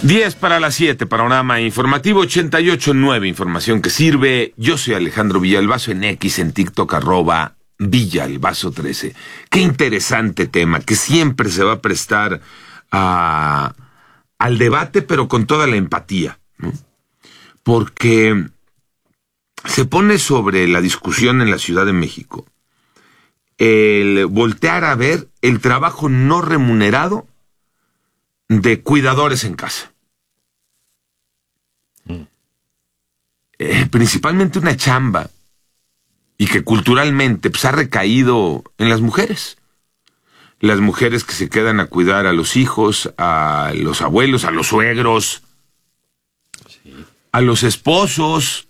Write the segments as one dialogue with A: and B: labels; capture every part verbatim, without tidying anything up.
A: diez para las siete, panorama informativo ochenta y ocho punto nueve, información que sirve. Yo soy Alejandro Villalbazo, en X, en TikTok, arroba Villalbazo trece. Qué interesante tema, que siempre se va a prestar a, al debate, pero con toda la empatía, ¿no? Porque se pone sobre la discusión en la Ciudad de México el voltear a ver el trabajo no remunerado de cuidadores en casa. Mm. Eh, principalmente una chamba, y que culturalmente pues, ha recaído en las mujeres. Las mujeres que se quedan a cuidar a los hijos, a los abuelos, a los suegros, sí. a los esposos.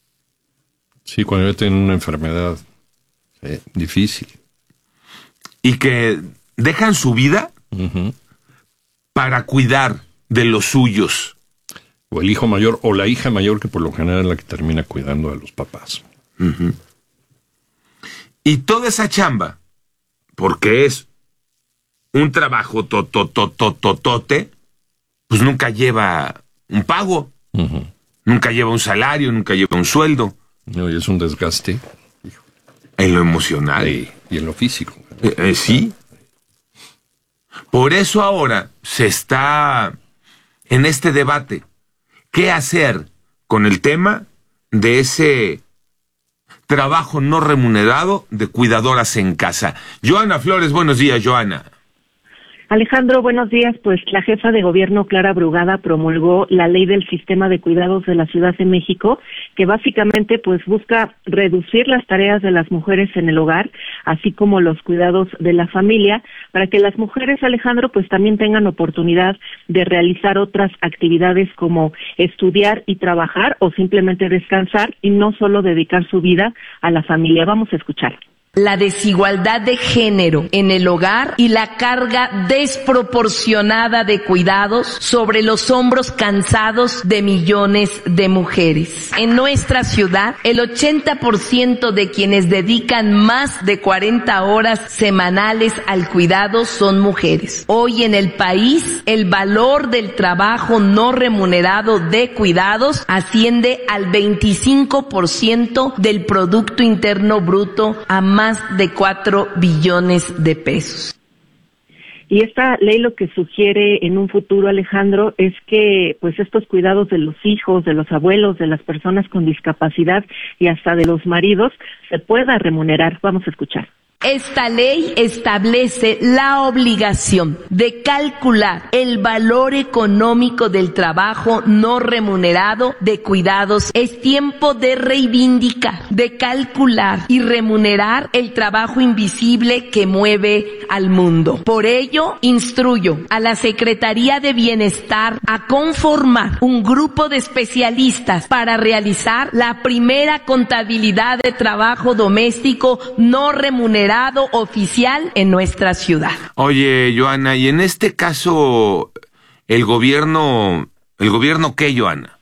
B: Sí, cuando ya tienen una enfermedad eh, difícil.
A: Y que dejan su vida uh-huh. para cuidar de los suyos.
B: O el hijo mayor o la hija mayor, que por lo general es la que termina cuidando a los papás.
A: Uh-huh. Y toda esa chamba, porque es un trabajo tototototote, pues nunca lleva un pago, uh-huh. nunca lleva un salario, nunca lleva un sueldo.
B: No, y es un desgaste.
A: En lo emocional.
B: Y, y en lo físico.
A: Eh, eh, sí. Por eso ahora se está en este debate. ¿Qué hacer con el tema de ese trabajo no remunerado de cuidadoras en casa? Joana Flores, buenos días, Joana.
C: Alejandro, buenos días. Pues la jefa de gobierno, Clara Brugada, promulgó la ley del sistema de cuidados de la Ciudad de México, que básicamente pues busca reducir las tareas de las mujeres en el hogar, así como los cuidados de la familia, para que las mujeres, Alejandro, pues también tengan oportunidad de realizar otras actividades como estudiar y trabajar o simplemente descansar y no solo dedicar su vida a la familia. Vamos a escuchar.
D: La desigualdad de género en el hogar y la carga desproporcionada de cuidados sobre los hombros cansados de millones de mujeres. En nuestra ciudad, el ochenta por ciento de quienes dedican más de cuarenta horas semanales al cuidado son mujeres. Hoy en el país, el valor del trabajo no remunerado de cuidados asciende al veinticinco por ciento del Producto Interno Bruto, a más más de cuatro billones de pesos.
C: Y esta ley lo que sugiere en un futuro, Alejandro, es que pues estos cuidados de los hijos, de los abuelos, de las personas con discapacidad y hasta de los maridos se pueda remunerar. Vamos a escuchar.
D: Esta ley establece la obligación de calcular el valor económico del trabajo no remunerado de cuidados. Es tiempo de reivindicar, de calcular y remunerar el trabajo invisible que mueve al mundo. Por ello, instruyo a la Secretaría de Bienestar a conformar un grupo de especialistas para realizar la primera contabilidad de trabajo doméstico no remunerado oficial en nuestra ciudad.
A: Oye, Joana, y en este caso, el gobierno, ¿el gobierno qué, Joana?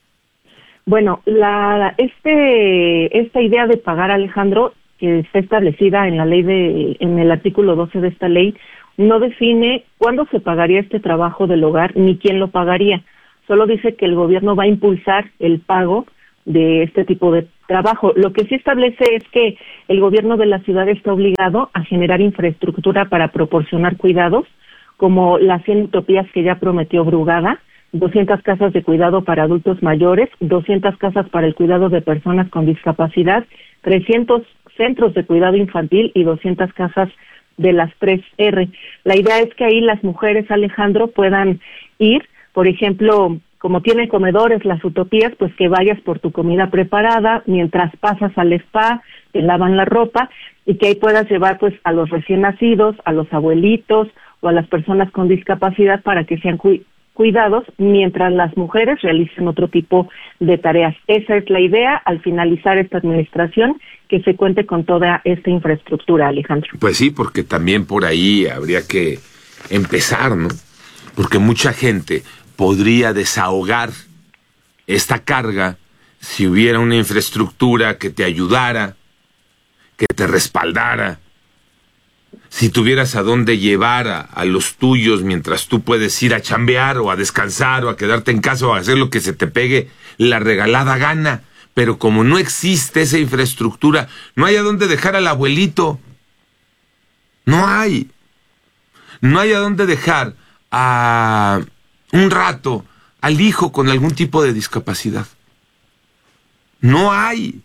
C: Bueno, la este esta idea de pagar, Alejandro, que está establecida en la ley de, en el artículo doce de esta ley, no define cuándo se pagaría este trabajo del hogar ni quién lo pagaría. Solo dice que el gobierno va a impulsar el pago de este tipo de trabajo. Lo que sí establece es que el gobierno de la ciudad está obligado a generar infraestructura para proporcionar cuidados, como las cien utopías que ya prometió Brugada, doscientas casas de cuidado para adultos mayores, doscientas casas para el cuidado de personas con discapacidad, trescientos centros de cuidado infantil y doscientas casas de las tres erre. La idea es que ahí las mujeres, Alejandro, puedan ir, por ejemplo, como tiene comedores las utopías, pues que vayas por tu comida preparada, mientras pasas al spa, te lavan la ropa, y que ahí puedas llevar pues a los recién nacidos, a los abuelitos o a las personas con discapacidad para que sean cu- cuidados, mientras las mujeres realicen otro tipo de tareas. Esa es la idea al finalizar esta administración, que se cuente con toda esta infraestructura, Alejandro.
A: Pues sí, porque también por ahí habría que empezar, ¿no? Porque mucha gente podría desahogar esta carga si hubiera una infraestructura que te ayudara, que te respaldara. si tuvieras a dónde llevar a, a los tuyos mientras tú puedes ir a chambear o a descansar o a quedarte en casa o a hacer lo que se te pegue la regalada gana. Pero como no existe esa infraestructura, no hay a dónde dejar al abuelito. No hay. No hay a dónde dejar a un rato al hijo con algún tipo de discapacidad. No hay.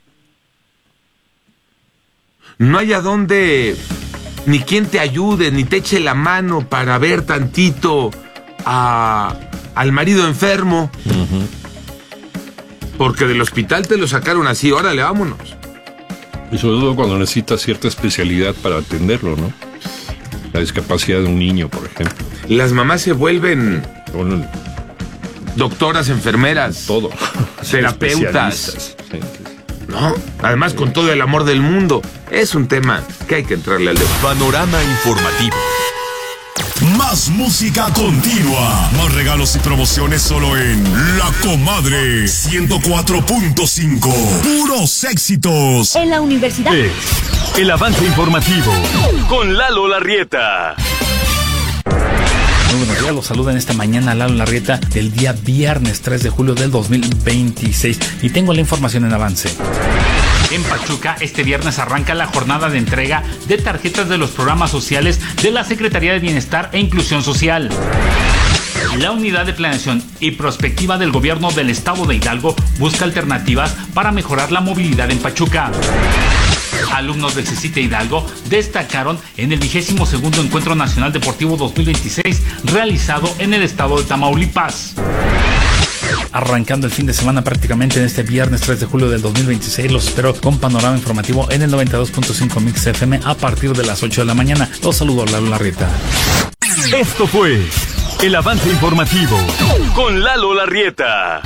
A: No hay a dónde ni quien te ayude, ni te eche la mano para ver tantito a, al marido enfermo. Uh-huh. Porque del hospital te lo sacaron así, órale, vámonos.
B: Y sobre todo cuando necesitas cierta especialidad para atenderlo, ¿no? La discapacidad de un niño, por ejemplo.
A: Las mamás se vuelven
B: bueno,
A: doctoras, enfermeras,
B: todo,
A: terapeutas, sí, sí. ¿No? Además, con todo el amor del mundo. Es un tema que hay que entrarle al debate.
E: Panorama informativo. Más música continua. Más regalos y promociones solo en La Comadre ciento cuatro punto cinco. Puros éxitos.
F: En la universidad.
E: Es el avance informativo con Lalo Larrieta.
G: Muy buenos días, los saluda en esta mañana Lalo Larrieta del día viernes tres de julio del dos mil veintiséis y tengo la información en avance.
H: En Pachuca, este viernes arranca la jornada de entrega de tarjetas de los programas sociales de la Secretaría de Bienestar e Inclusión Social. La Unidad de Planeación y Prospectiva del Gobierno del Estado de Hidalgo busca alternativas para mejorar la movilidad en Pachuca. Alumnos del CECITE Hidalgo destacaron en el vigésimo segundo Encuentro Nacional Deportivo dos mil veintiséis realizado en el estado de Tamaulipas.
G: Arrancando el fin de semana prácticamente en este viernes tres de julio del dos mil veintiséis, los espero con panorama informativo en el noventa y dos punto cinco Mix F M a partir de las ocho de la mañana. Los saludo, Lalo Larrieta.
E: Esto fue el avance informativo con Lalo Larrieta.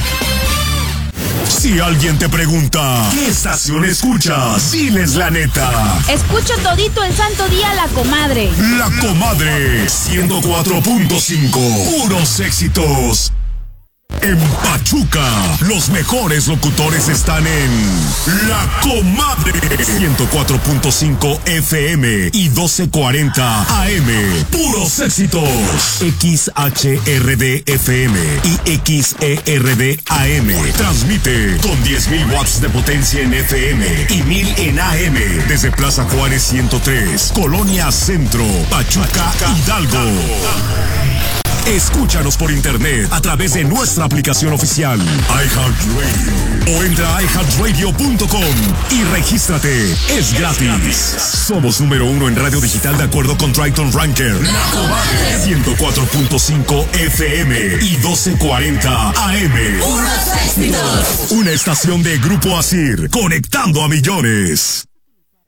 E: Si alguien te pregunta, ¿qué estación escuchas? Diles la neta.
F: Escucho todito el santo día La Comadre.
E: La Comadre ciento cuatro punto cinco. Puros éxitos. En Pachuca, los mejores locutores están en La Comadre ciento cuatro punto cinco F M y doce cuarenta A M. Puros éxitos. X H R D F M y X E R D A M. Transmite con diez mil watts de potencia en F M y mil en A M desde Plaza Juárez ciento tres, Colonia Centro, Pachuca, Hidalgo. Escúchanos por internet a través de nuestra aplicación oficial iHeartRadio o entra a i heart radio punto com y regístrate. Es gratis. Somos número uno en radio digital de acuerdo con Triton Ranker. La Comadre ciento cuatro punto cinco F M y doce cuarenta A M. Una estación de Grupo Asir, conectando a millones.